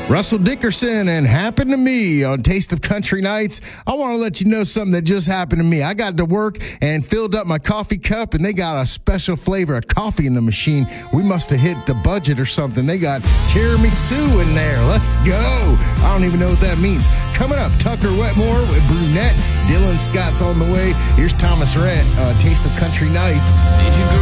Russell Dickerson and Happened to Me on Taste of Country Nights. I want to let you know something that just happened to me. I got to work and filled up my coffee cup, and they got a special flavor of coffee in the machine. We must have hit the budget or something. They got tiramisu in there. Let's go. I don't even know what that means. Coming up, Tucker Wetmore with Brunette. Dylan Scott's on the way. Here's Thomas Rhett, Taste of Country Nights. Did you grow